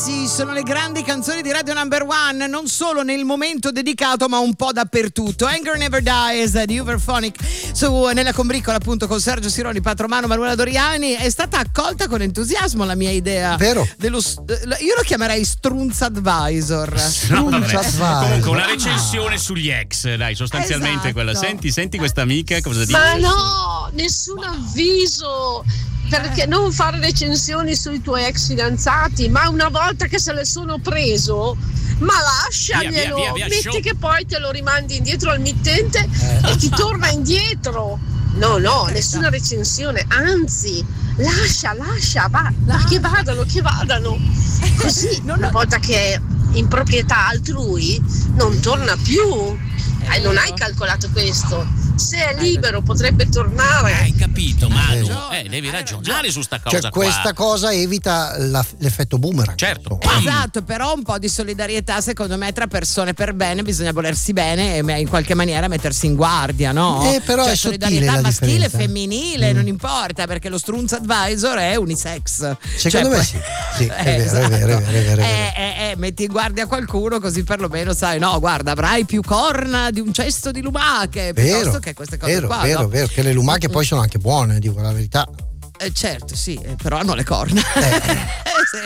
sì, sono le grandi canzoni di Radio Number One, non solo nel momento dedicato ma un po' dappertutto. Anger Never Dies di Uberphonic nella combriccola, appunto, con Sergio Sironi, Patromano, Manuela Doriani. È stata accolta con entusiasmo la mia idea. Vero? Io lo chiamerei Strunz Advisor. Comunque una recensione sugli ex, dai, sostanzialmente, esatto. Quella. Senti questa amica cosa dice. Ma no, nessun avviso. Perché non fare recensioni sui tuoi ex fidanzati? Ma una volta che se le sono preso, ma lasciaglielo, via, metti show. che poi te lo rimandi indietro al mittente e ti torna indietro. No, nessuna recensione, anzi, lascia, va, ma che vadano. Così, una volta che è in proprietà altrui, non torna più. Non hai calcolato questo. Se è libero potrebbe tornare. Hai capito, Manu? Devi ragionare su sta cosa, cioè, questa cosa evita l'effetto boomerang. Certo. Esatto, però un po' di solidarietà secondo me tra persone per bene, bisogna volersi bene e in qualche maniera mettersi in guardia, no? Però cioè, è sottile solidarietà la maschile, differenza. femminile, non importa, perché lo Strunz Advisor è unisex. Secondo me sì, è vero. Metti in guardia qualcuno così perlomeno sai, no, guarda, avrai più corna di un cesto di lumache piuttosto che queste cose qua. Vero, che le lumache poi sono anche buone, dico la verità. Certo, sì, però hanno le corna. Sì,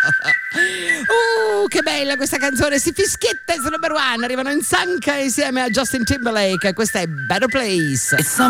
che bella questa canzone, si fischietta su Number One, arrivano in Sanca insieme a Justin Timberlake, questa è Better Place.